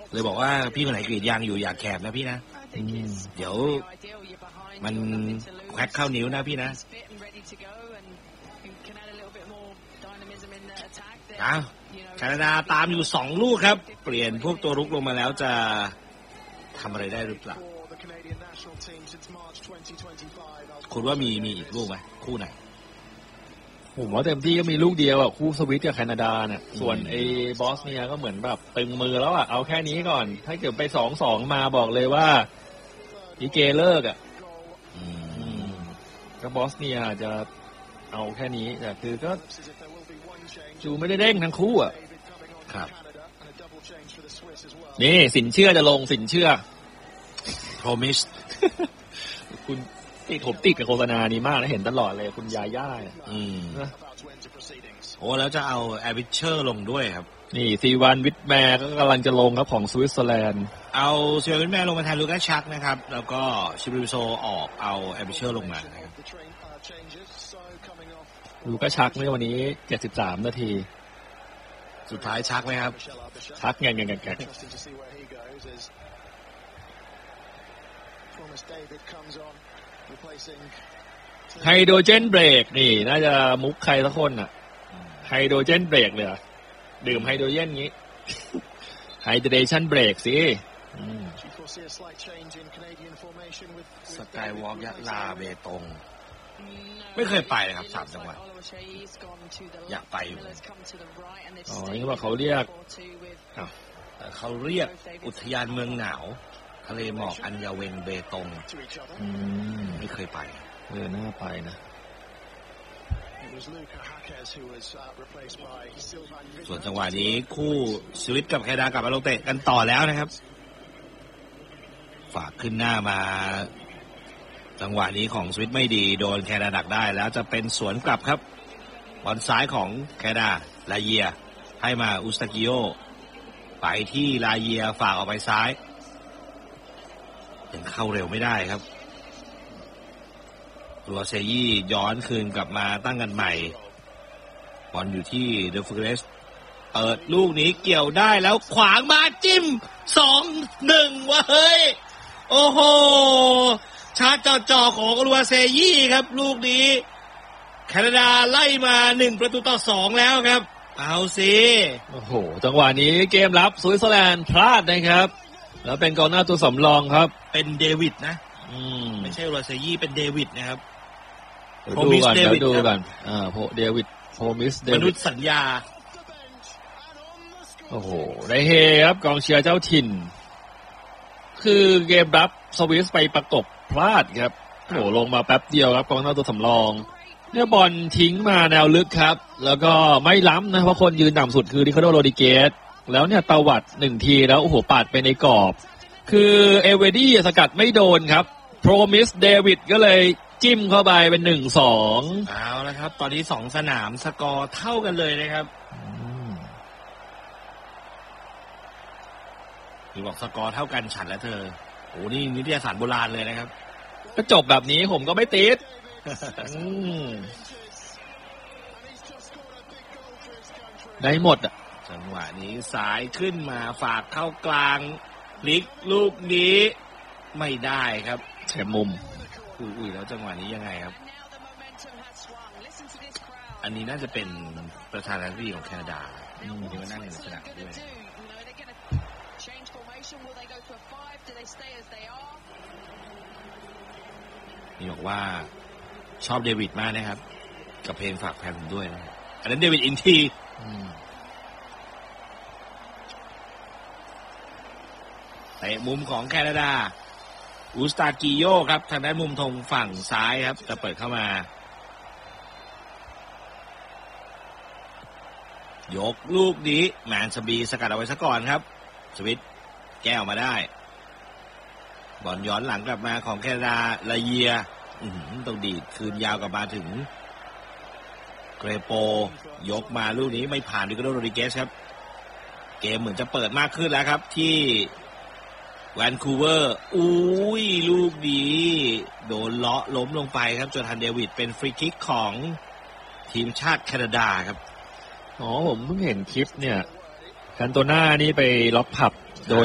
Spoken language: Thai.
เลยบอกว่าพี่คนไหนกรีดยางอยู่อยากแคบนะพี่นะเดี๋ยวมันแควกเข้านิ้วนะพี่นะแคนาดาตามอยู่2ลูกครับเปลี่ยนพวกตัวรุกลงมาแล้วจะทำอะไรได้หรือเปล่าคุณว่ามีอีกลูกไหมคู่ไหนผมว่าเต็มที่ก็มีลูกเดียวอ่ะคู่สวิตกับแคนาดาเนี่ยส่วนไอ้บอสเนียก็เหมือนแบบตึงมือแล้วอ่ะเอาแค่นี้ก่อนถ้าเกิดไป 2-2 มาบอกเลยว่าอีเกเลิกอ่ะก็บอสเนียจะเอาแค่นี้แต่คือก็จูไม่ได้เด้งทั้งคู่อ่ะครับนี่สินเชื่อจะลงสินเชื่อ promise คุณผมติดกับโฆษณานี้มากนะเห็นตลอดเลยคุณยาย่าโอ้แล้วจะเอาแอร์วิชเชอร์ลงด้วยครับนี่ซีวันวิทแมร์ก็กำลังจะลงครับของสวิตเซอร์แลนด์เอาซีวันวิทแมร์ลงมาแทนลูกัสชักนะครับแล้วก็ชิบิโซออกเอาแอร์วิชเชอร์ลงมานะครับลูกัสชักเมื่อวันนี้73 นาทีสุดท้ายชักไหมครับชักแงงไฮโดรเจนเบรกนี่น่าจะมุกใครสักคนอ่ะไฮโดรเจนเบรกเลยดื่มไฮโดรเจนงี้ไฮเดรชั่นเบรกสิสกายวอล์กยะลาเบตงไม่เคยไปเลยครับ3 จังหวัดอยากไปอยู่อ๋อนี่ว่าเขาเรียกอุทยานเมืองหนาวทะเลหมอกอัญญาเวงเบตงไม่เคยไปน่าไปนะส่วนจังหวะนี้คู่สวิตกับแคนาดากลับมาลงเตะกันต่อแล้วนะครับฝากขึ้นหน้ามาจังหวะนี้ของสวิตไม่ดีโดนแคนาดาดักได้แล้วจะเป็นสวนกลับครับบอลซ้ายของแคนาดาลาเยียให้มาอุสตากิโอไปที่ลาเยียฝากออกไปซ้ายยังเข้าเร็วไม่ได้ครับตัวเซยี่ย้อนคืนกลับมาตั้งกันใหม่บอลอยู่ที่เดฟเฟรสเปิดลูกนี้เกี่ยวได้แล้วขวางมาจิ้ม 2-1 ว่ะเฮ้ยโอ้โหชาร์จจ่อของลัวเซยี่ครับลูกนี้แคนาดาไล่มา1-2แล้วครับเอาสิโอ้โหจังหวะนี้เกมรับสวิตเซอร์แลนด์พลาดนะครับแล้วเป็นกองหน้าตัวสำรองครับเป็นเดวิดนะไม่ใช่ลัวเซยี่เป็นเดวิดนะครับดูกันเดวิดโพมิสเดวิดมนุษย์สัญญาโอ้โหได้เฮครับกองเชียร์เจ้าถิ่นคือเกมรับสวิสไปประกบพลาดครับโอ้ลงมาแป๊บเดียวครับกองหน้าตัวสำรองเนี่ยบอลทิ้งมาแนวลึกครับแล้วก็ไม่ล้ำนะเพราะคนยืนต่ำสุดคือริคาร์โดโรดิเกสแล้วเนี่ยตวัด1 ทีแล้วโอ้โหปาดไปในกรอบคือเอเวดี้สกัดไม่โดนครับโพรมิสเดวิดก็เลยจิ้มเข้าไปเป็น 1-2 เอาละครับตอนนี้2 สนามสกอร์เท่ากันเลยนะครับคือบอกสกอร์เท่ากันฉันและเธอโอ้นี่นิตยสารโบราณเลยนะครับก็จบแบบนี้ผมก็ไม่ติดได้หมดอ่ะจังหวะนี้สายขึ้นมาฝากเข้ากลางพลิกลูกนี้ไม่ได้ครับแฉมุมอุ้ยแล้วจังหวะนี้ยังไงครับอันนี้น่าจะเป็นประธานาธิบดีของแคนาดาที่มานั่งในสนามด้วยนี่บอกว่าชอบเดวิดมากนะครับกับเพลงฝากแฟนผมด้วยนะอันนั้นเดวิดอินทีเตะมุมของแคนาดาอุสตากิโยครับทางด้านมุมธงฝั่งซ้ายครับจะเปิดเข้ามายกลูกนี้แมนสบีสกัดเอาไว้ซะก่อนครับสวิตแก้วมาได้บอลย้อนหลังกลับมาของแคนาดาลาเยียต้องดีดคืนยาวกลับมาถึงเกรโปยกมาลูกนี้ไม่ผ่านดิโกโรดิเกสครับเกมเหมือนจะเปิดมากขึ้นแล้วครับที่แวนคูเวอร์อุ้ยลูกดีโดนเลาะล้มลงไปครับจอร์แดนเดวิดเป็นฟรีคิกของทีมชาติแคนาดาครับผมเพิ่งเห็นคลิปเนี่ยแคนโตน่านี่ไปล็อกผับ